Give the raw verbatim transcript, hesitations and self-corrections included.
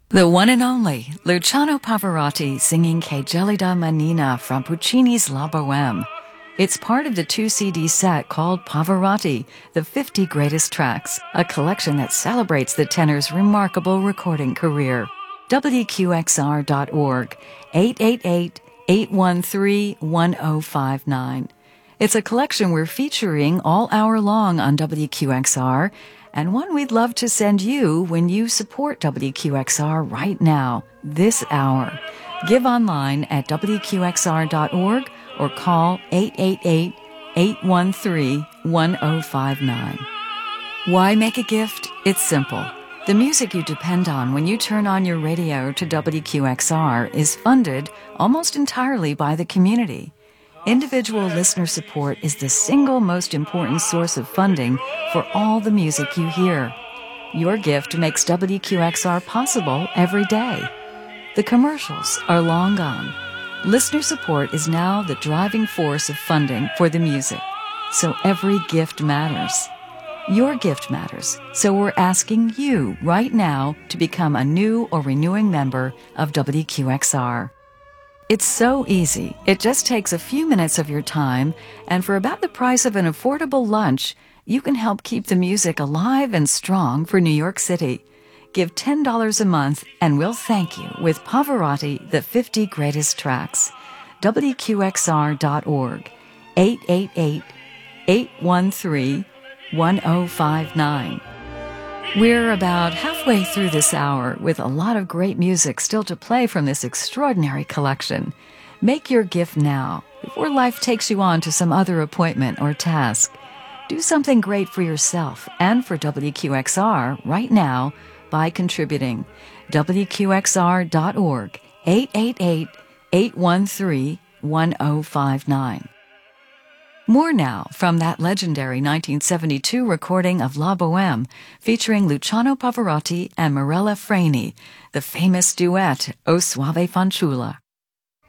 The one and only Luciano Pavarotti singing Che gelida manina from Puccini's La Bohème. It's part of the two C D set called Pavarotti, the fifty Greatest Tracks, a collection that celebrates the tenor's remarkable recording career. W Q X R dot org, eight eight eight, eight one three, one zero five nine. It's a collection we're featuring all hour long on W Q X R, and one we'd love to send you when you support W Q X R right now, this hour. Give online at W Q X R dot org or call eight eight eight, eight one three, one zero five nine. Why make a gift? It's simple. The music you depend on when you turn on your radio to W Q X R is funded almost entirely by the community. Individual listener support is the single most important source of funding for all the music you hear. Your gift makes W Q X R possible every day. The commercials are long gone. Listener support is now the driving force of funding for the music, so every gift matters. Your gift matters, so we're asking you right now to become a new or renewing member of W Q X R. It's so easy. It just takes a few minutes of your time, and for about the price of an affordable lunch, you can help keep the music alive and strong for New York City. Give ten dollars a month, and we'll thank you with Pavarotti, the fifty Greatest Tracks. W Q X R dot org, eight eight eight, eight one three, one zero five nine. We're about halfway through this hour with a lot of great music still to play from this extraordinary collection. Make your gift now, before life takes you on to some other appointment or task. Do something great for yourself and for W Q X R right now by contributing. W Q X R dot org, eight eight eight, eight one three, one zero five nine. More now from that legendary nineteen seventy-two recording of La Bohème featuring Luciano Pavarotti and Mirella Freni, the famous duet O Suave Fanciulla.